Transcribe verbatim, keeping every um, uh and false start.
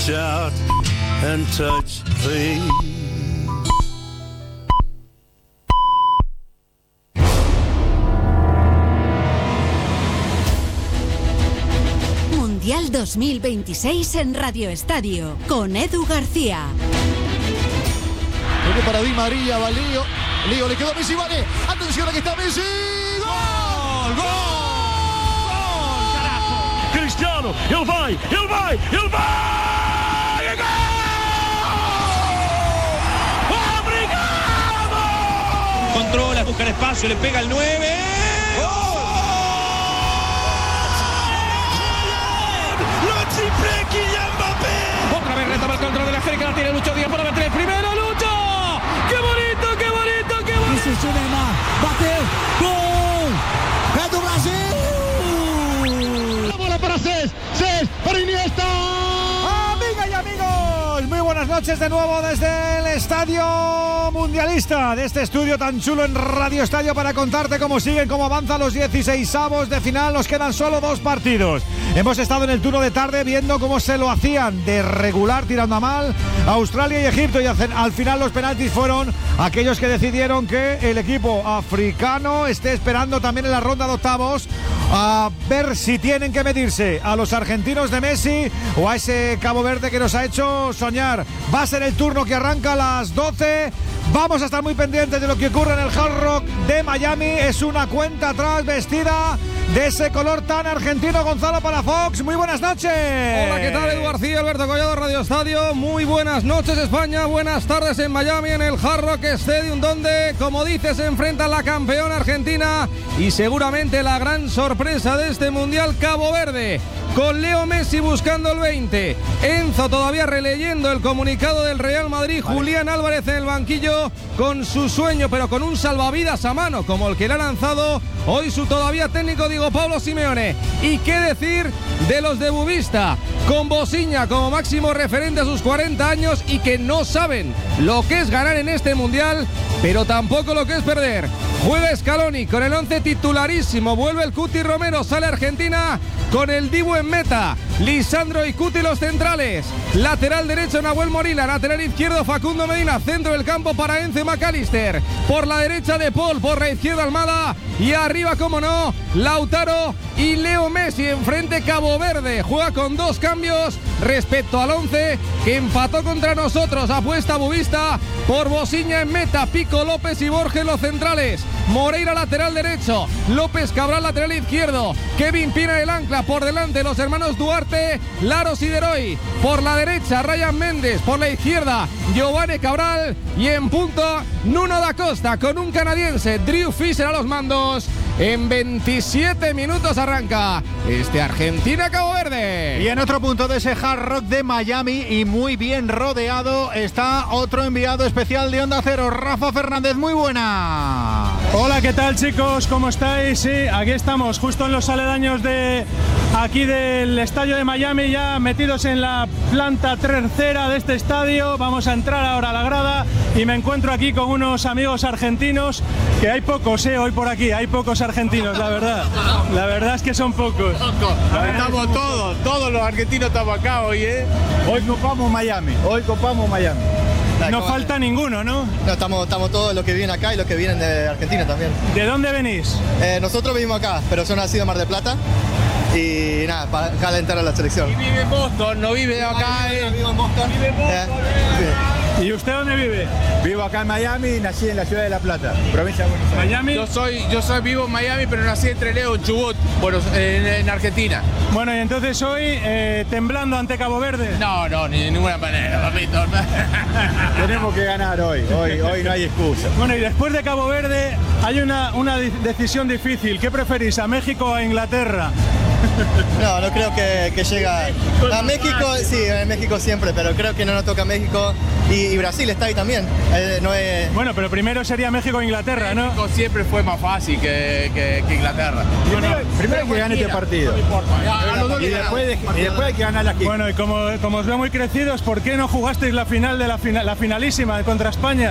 Shout and touch, please. Mundial dos mil veintiséis en Radio Estadio con Edu García. Toque para Di María, va Lío. Lío le quedó a Messi, vale. Atención, aquí está Messi. ¡Gol! ¡Gol! ¡Gol! ¡Carajo! Cristiano, ele vai, ele vai, ele vai! ¡Gol! ¡Obrigado! Controla, busca el espacio, le pega el nueve. ¡Gol! Otra vez retoma el control de la América, la tiene Lucho Díaz para meter el primero, Lucho. ¡Qué bonito, qué bonito, qué bonito! Isso, Neymar, bateu, gol! É do Brasil! La bola para Cés, Cés para Iniesta. Amigas y amigos, muy buenas noches de nuevo desde el Estadio Mundialista, de este estudio tan chulo en Radio Estadio para contarte cómo siguen, cómo avanzan los dieciseisavos de final. Nos quedan solo dos partidos. Hemos estado en el turno de tarde viendo cómo se lo hacían de regular tirando a mal Australia y Egipto, y al final los penaltis fueron aquellos que decidieron que el equipo africano esté esperando también en la ronda de octavos a ver si tienen que medirse a los argentinos de Messi o a ese Cabo Verde que nos ha hecho soñar. Va a ser el turno que arranca a las doce. Vamos a estar muy pendientes de lo que ocurre en el Hard Rock de Miami. Es una cuenta atrás vestida de ese color tan argentino. Gonzalo Palafox, muy buenas noches. Hola, ¿qué tal? Edu García, Alberto Collado, Radio Estadio. Muy buenas noches, España. Buenas tardes en Miami, en el Hard Rock Stadium, donde, como dices, se enfrenta la campeona argentina y seguramente la gran sorpresa de este Mundial, Cabo Verde. Con Leo Messi buscando el veinte, Enzo todavía releyendo el comunicado del Real Madrid, vale. Julián Álvarez en el banquillo con su sueño, pero con un salvavidas a mano, como el que le ha lanzado hoy su todavía técnico Diego Pablo Simeone. Y qué decir de los de Bubista, con Bosiña como máximo referente a sus cuarenta años y que no saben lo que es ganar en este Mundial, pero tampoco lo que es perder. Juega Scaloni con el once titularísimo, vuelve el Cuti Romero, sale Argentina con el Dibu en meta, Lisandro y Cuti los centrales, lateral derecho Nahuel Molina, lateral izquierdo Facundo Medina, centro del campo para Enzo McAllister, por la derecha De Paul, por la izquierda Almada y arriba, como no, Lautaro y Leo Messi. Enfrente Cabo Verde, juega con dos cambios respecto al once que empató contra nosotros. Apuesta Bubista por Bosiña en meta, Pico, López y Borges los centrales, Moreira lateral derecho, López Cabral lateral izquierdo, Kevin Pina el ancla, por delante los hermanos Duarte, Laros y Deroy, por la derecha Ryan Méndez, por la izquierda Giovanni Cabral y en punto Nuno da Costa con un canadiense, Drew Fisher a los mandos. En veintisiete minutos arranca este Argentina-Cabo Verde. Y en otro punto de ese Hard Rock de Miami y muy bien rodeado está otro enviado especial de Onda Cero, Rafa Fernández. Muy buena. Hola, ¿qué tal, chicos? ¿Cómo estáis? Sí, aquí estamos, justo en los aledaños de aquí del estadio de Miami, ya metidos en la planta tercera de este estadio. Vamos a entrar ahora a la grada y me encuentro aquí con unos amigos argentinos, que hay pocos, ¿eh? Hoy por aquí, hay pocos argentinos, la verdad. La verdad es que son pocos. Estamos todos, todos los argentinos estamos acá hoy, ¿eh? Hoy copamos Miami, hoy copamos Miami. No falta ninguno, ¿no? No, estamos, estamos todos los que viven acá y los que vienen de Argentina también. ¿De dónde venís? Eh, nosotros vivimos acá, pero yo nací en Mar del Plata. Y nada, para calentar a la selección. Y vive en Boston, no vive acá. Eh. Vivo en Boston. Vive en Boston. Eh. Sí. ¿Y usted dónde vive? Vivo acá en Miami y nací en la ciudad de La Plata, provincia de Buenos Aires. ¿Miami? Yo soy, yo soy vivo en Miami, pero nací en Trelew, en Chubut, bueno, en, en Argentina. Bueno, y entonces hoy, eh, temblando ante Cabo Verde. No, no, ni de ninguna manera, papito. Tenemos que ganar hoy, hoy, hoy no hay excusa. Bueno, y después de Cabo Verde hay una, una decisión difícil. ¿Qué preferís, a México o a Inglaterra? No, no creo que, que llega a México, sí, en México siempre, pero creo que no nos toca México y, y Brasil está ahí también. Eh, no es... Bueno, pero primero sería México o Inglaterra, ¿no? México siempre fue más fácil que, que, que Inglaterra. Bueno, primero que gane este partido. No importa. Y después, de, y después hay que ganar la Bueno, y como, como os veo muy crecidos, ¿por qué no jugasteis la final de la, fina, la finalísima contra España?